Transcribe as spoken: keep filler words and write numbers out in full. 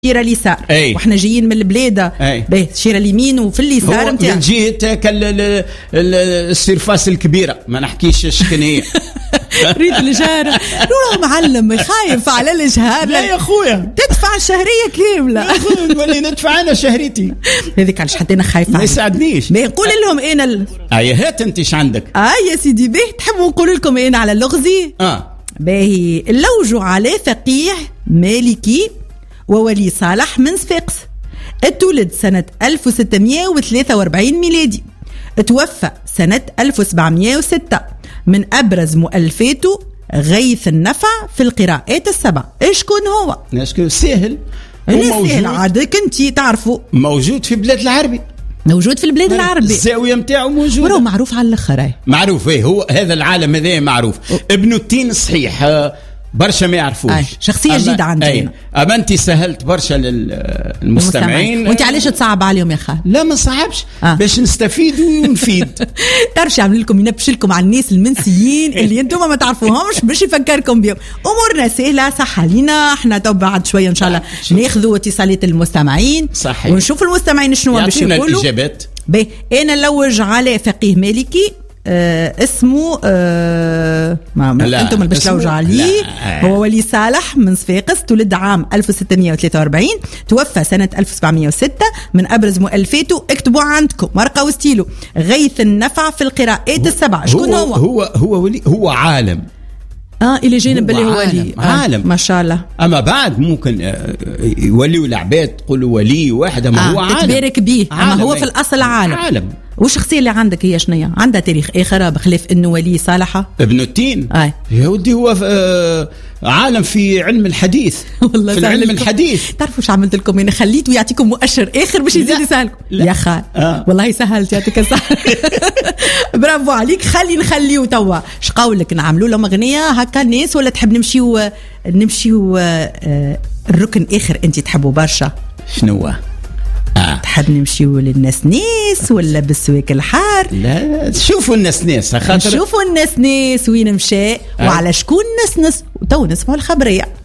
شيرة اليسار واحنا جايين من البلاد باهي شيرة اليمين وفي اليسار نتاعك جهه السيرفاس الكبيره ما نحكيش شكون هي ريت الجهر نورا معلم خايف على الجهر. لا يا خويا تدفع الشهريه كامله يا خويا نولي ندفع انا شهريتي هذيك علاش حتى انا خايفه ما يساعدنيش. باهي نقول لهم انا ال... اي هات انت ايش عندك اه يا سيدي باهي تحبوا نقول لكم انا على اللغزي اه باهي اللوج على فقيه مالكي وولي صالح من صفاقس اتولد سنة ألف وستمائة وثلاثة وأربعين ميلادي توفى سنة ألف وسبعمائة وستة من أبرز مؤلفاته غيث النفع في القراءات السبع. إيشكون هو؟ إيشكون سهل سهل عادك أنت تعرفوا موجود في بلاد العربي موجود في البلاد العربي الزاوية متاعه موجودة وراه معروف على الآخر معروف ايه هو هذا العالم هذا معروف أوه. ابن التين صحيح برشا ما يعرفوش أي. شخصية جديدة عندنا أما أنت سهلت برشا للمستمعين وأنت علاش تصعب عليهم يا خال؟ لا ما صعبش آه. باش نستفيد ونفيد تعرفش يعمل لكم ينبش لكم على الناس المنسيين اللي انتم ما تعرفوهمش باش يفكركم بهم. أمورنا سهلة صح علينا احنا تو بعد شوية إن شاء الله ناخذوا اتصالات المستمعين صحيح. ونشوف المستمعين شنو باش يقولوا الإجابات. باهي أنا نلوج على فقيه مالكي آه اسمه آه ما انتم اللي باش تلوجوا عليه هو ولي صالح من صفاقس تولد عام ألف وستمائة وثلاثة وأربعين توفى سنة ألف وسبعمائة وستة من أبرز مؤلفاته اكتبوا عندكم ورقة وستيلو غيث النفع في القراءات السبع. شكون هو هو هو ولي هو عالم اه الى جانب اللي هو ولي عالم آه ما شاء الله. اما بعد ممكن يوليوا العباد تقولوا ولي واحد اما آه هو عالم تبارك به اما هو في الاصل عالم عالم. والشخصيه اللي عندك هي شنية عندها تاريخ اخر بخلاف انه ولي صالحه ابن التين آه. يا ودي هو آه عالم في علم الحديث والله في العلم الحديث. تعرفوا شو عملت لكم انا خليته يعطيكم مؤشر اخر باش يزيد يسهلكم يا خال آه. والله سهلت يعطيك الصحه برافو عليك. خلي نخليو توا اش قولك نعملوا لهم اغنيه هكا الناس ولا تحب نمشيو نمشيو آه الركن اخر انت تحبوا برشا شنو آه. تحب نمشيو للناس ناس ولا بالسواك الحار؟ لا شوفوا الناس ناس خاطر شوفوا الناس ناس وين مشى آه. وعلى شكون ناس ناس تو نسمعوا الخبريه.